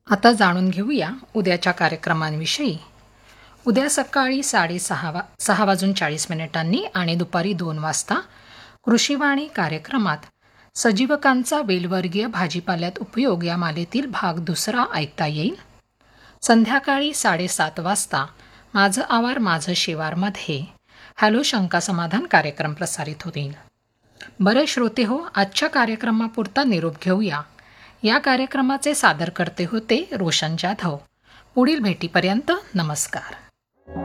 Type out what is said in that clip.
आता जाणून घेऊया उद्याच्या कार्यक्रमांविषयी. उद्या सकाळी 6:40 आणि दुपारी 2 वाजता कृषीवाणी कार्यक्रमात सजीवकांचा वेलवर्गीय भाजीपाल्यात उपयोग या मालेतील भाग 2 ऐकता येईल. संध्याकाळी 7:30 वाजता माझं आवार माझं शिवारमध्ये हॅलो शंका समाधान कार्यक्रम प्रसारित होतील. बरे श्रोते हो, आजच्या कार्यक्रमापुरता निरोप घेऊया. या कार्यक्रमाचे सादरकर्ते होते रोशन जाधव. पुढील भेटीपर्यंत नमस्कार.